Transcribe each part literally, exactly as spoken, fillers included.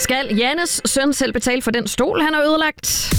Skal Jannes søn selv betale for den stol, han har ødelagt?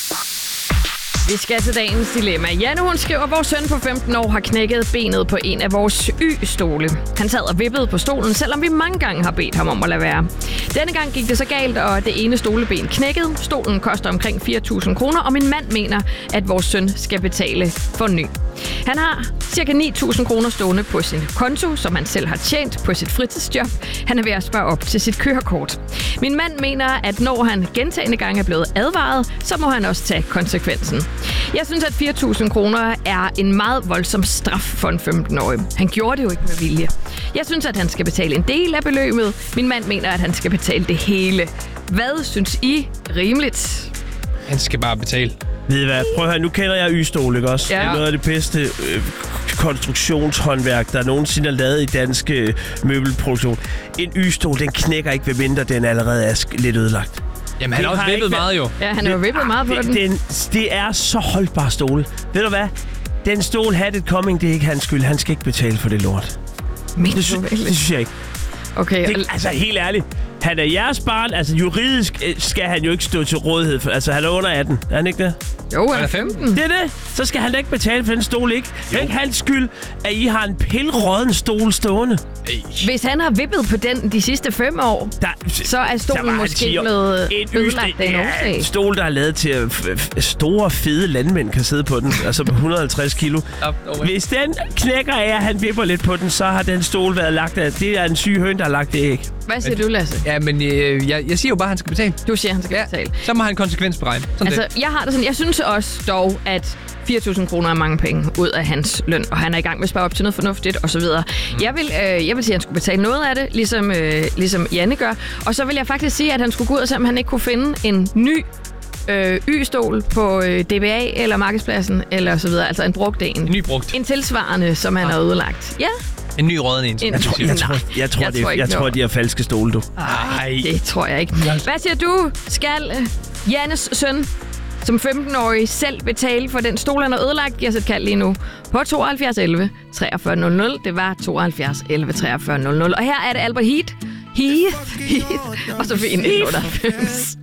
Vi skal til dagens dilemma. Janne, hun skriver, at vores søn på femten år har knækket benet på en af vores Y-stole. Han sad og vippede på stolen, selvom vi mange gange har bedt ham om at lade være. Denne gang gik det så galt, og det ene stoleben knækkede. Stolen koster omkring fire tusind kroner, og min mand mener, at vores søn skal betale for ny. Han har cirka ni tusind kroner stående på sin konto, som han selv har tjent på sit fritidsjob. Han er ved at spare op til sit kørekort. Min mand mener, at når han gentagne gange er blevet advaret, så må han også tage konsekvensen. Jeg synes, at fire tusind kroner er en meget voldsom straf for en femten-årig. Han gjorde det jo ikke med vilje. Jeg synes, at han skal betale en del af beløbet. Min mand mener, at han skal betale det hele. Hvad synes I rimeligt? Han skal bare betale. Ved I hvad? Prøv at høre, nu kender jeg Y-stol, ikke også? Ja. Det er noget af det bedste øh, konstruktionshåndværk, der nogensinde er lavet i dansk øh, møbelproduktion. En Y-stol, den knækker ikke, ved mindre den allerede er lidt ødelagt. Jamen, han har også vippet meget jo. Ja, han har jo vippet meget på det, den. den. Det er så holdbar stole. Ved du hvad? Den stol had it coming, det er ikke hans skyld. Han skal ikke betale for det lort. Men det, sy- det synes jeg ikke. Okay. Det, altså, helt ærligt. Han er jeres barn. Altså, juridisk skal han jo ikke stå til rådighed. For, altså, han er under atten. Er han ikke det? Jo, han er femten. Det er det. Så skal han da ikke betale for den stol, ikke? Det er ikke hans skyld, at I har en pilråden stol stående. Hvis han har vippet på den de sidste fem år, der, så er stolen måske blevet ødelagt af en årsag. En stol, der er lavet til, at f- f- store, fede landmænd kan sidde på den. Altså på et hundrede og halvtreds kilo. Hvis den knækker af, at han vipper lidt på den, så har den stol været lagt af. Det er en syg høn, der har lagt det æg. Hvad siger du, Lasse? Ja, men øh, jeg, jeg siger jo bare, at han skal betale. Du siger, at han skal ja, betale. Så må han konsekvensberegne. Sådan altså, det. jeg har det sådan, jeg synes også dog, at fire tusind kroner er mange penge ud af hans løn, og han er i gang med at spare op til noget fornuftigt, og så videre. Mm. Jeg, vil, øh, jeg vil sige, at han skulle betale noget af det, ligesom, øh, ligesom Janne gør. Og så vil jeg faktisk sige, at han skulle gå ud og se, om han ikke kunne finde en ny øh, Y-stol på øh, D B A eller Markedspladsen, eller så videre. Altså en brugt en. En ny brugt. En tilsvarende, som han ah. har ødelagt. Ja. En ny råden en. Jeg tror, jeg tror, jeg tror, jeg det, tror, jeg tror de er falske stole, du. Ej, det tror jeg ikke. Hvad siger du? Skal Jannes søn som femten-årig selv betale for den stol, han har ødelagt? Giv os et kald lige nu på tooghalvfjerds elleve treogfyrre nul nul. Det var tooghalvfjerds elleve treogfyrre nul nul. Og her er det Albert Heath. Heath. Heath. Og så fik en otteoghalvfems.